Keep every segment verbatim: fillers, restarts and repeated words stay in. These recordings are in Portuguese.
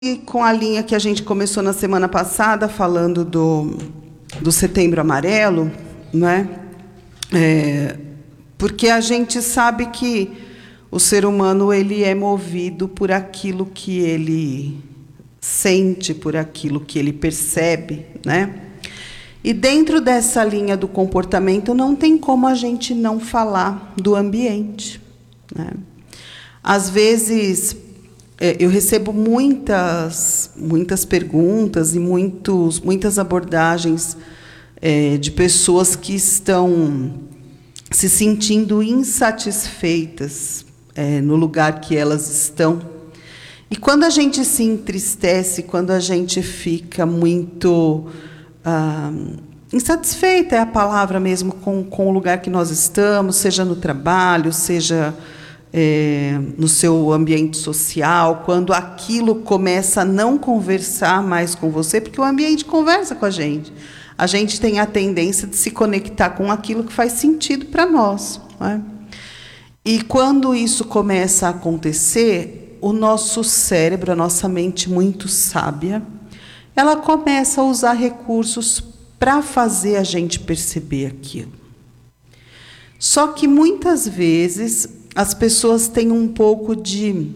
E com a linha que a gente começou na semana passada, falando do, do Setembro Amarelo, né? É, porque a gente sabe que o ser humano ele é movido por aquilo que ele sente, por aquilo que ele percebe, né? E dentro dessa linha do comportamento não tem como a gente não falar do ambiente, né? Às vezes eu recebo muitas, muitas perguntas e muitos, muitas abordagens é, de pessoas que estão se sentindo insatisfeitas é, no lugar que elas estão. E quando a gente se entristece, quando a gente fica muito ah, insatisfeita, é a palavra mesmo, com, com o lugar que nós estamos, seja no trabalho, seja É, no seu ambiente social, quando aquilo começa a não conversar mais com você, porque o ambiente conversa com a gente. A gente tem a tendência de se conectar com aquilo que faz sentido para nós, não é? E quando isso começa a acontecer, o nosso cérebro, a nossa mente muito sábia, ela começa a usar recursos para fazer a gente perceber aquilo. Só que muitas vezes as pessoas têm um pouco de,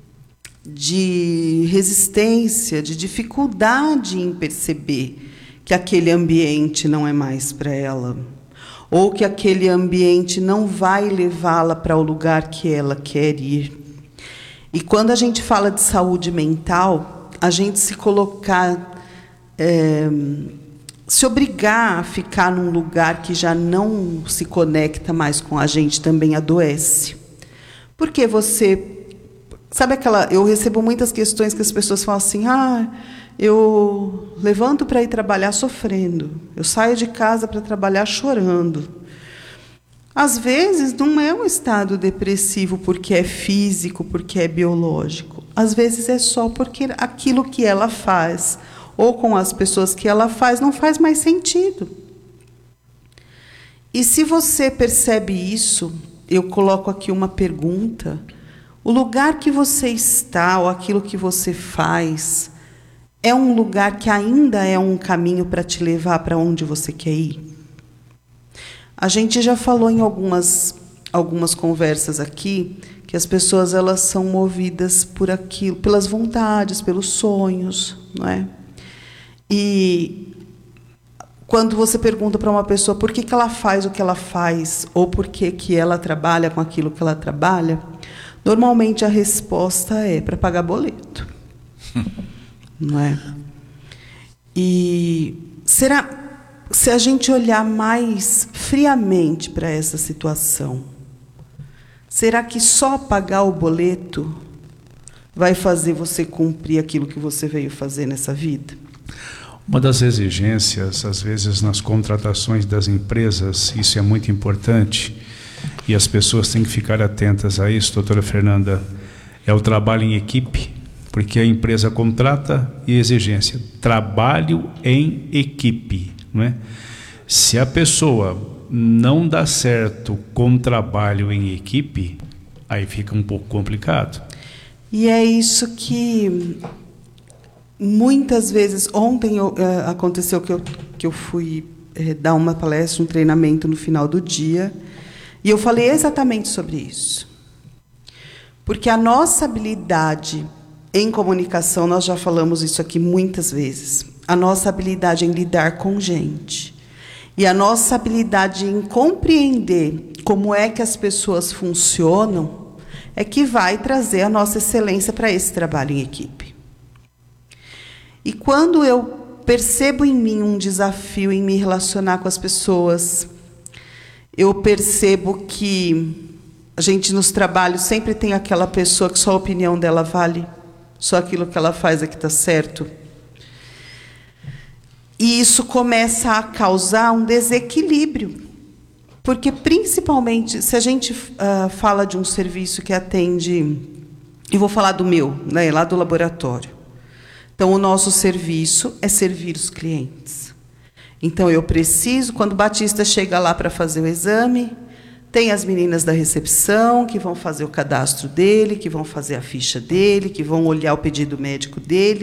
de resistência, de dificuldade em perceber que aquele ambiente não é mais para ela, ou que aquele ambiente não vai levá-la para o lugar que ela quer ir. E quando a gente fala de saúde mental, a gente se colocar, é, se obrigar a ficar num lugar que já não se conecta mais com a gente também adoece. Porque você... Sabe aquela... Eu recebo muitas questões que as pessoas falam assim, ah, eu levanto para ir trabalhar sofrendo, eu saio de casa para trabalhar chorando. Às vezes, não é um estado depressivo porque é físico, porque é biológico. Às vezes é só porque aquilo que ela faz, ou com as pessoas que ela faz, não faz mais sentido. E se você percebe isso... Eu coloco aqui uma pergunta. O lugar que você está, ou aquilo que você faz, é um lugar que ainda é um caminho para te levar para onde você quer ir? A gente já falou em algumas, algumas conversas aqui que as pessoas elas são movidas por aquilo, pelas vontades, pelos sonhos, não é? E quando você pergunta para uma pessoa por que, que ela faz o que ela faz, ou por que, que ela trabalha com aquilo que ela trabalha, normalmente a resposta é para pagar boleto. Não é? E será, se a gente olhar mais friamente para essa situação, será que só pagar o boleto vai fazer você cumprir aquilo que você veio fazer nessa vida? Uma das exigências, às vezes, nas contratações das empresas, isso é muito importante, e as pessoas têm que ficar atentas a isso, doutora Fernanda, é o trabalho em equipe, porque a empresa contrata e exigência, trabalho em equipe, não é? Se a pessoa não dá certo com trabalho em equipe, aí fica um pouco complicado. E é isso que... Muitas vezes, ontem eu, uh, aconteceu que eu, que eu fui uh, dar uma palestra, um treinamento no final do dia, e eu falei exatamente sobre isso. Porque a nossa habilidade em comunicação, nós já falamos isso aqui muitas vezes, a nossa habilidade em lidar com gente, e a nossa habilidade em compreender como é que as pessoas funcionam, é que vai trazer a nossa excelência para esse trabalho em equipe. E quando eu percebo em mim um desafio em me relacionar com as pessoas, eu percebo que a gente nos trabalhos sempre tem aquela pessoa que só a opinião dela vale, só aquilo que ela faz é que está certo. E isso começa a causar um desequilíbrio, porque principalmente se a gente uh, fala de um serviço que atende, eu vou falar do meu, né, lá do laboratório. Então, o nosso serviço é servir os clientes. Então, eu preciso, quando o Batista chega lá para fazer o exame, Tem as meninas da recepção, que vão fazer o cadastro dele, que vão fazer a ficha dele, que vão olhar o pedido médico dele.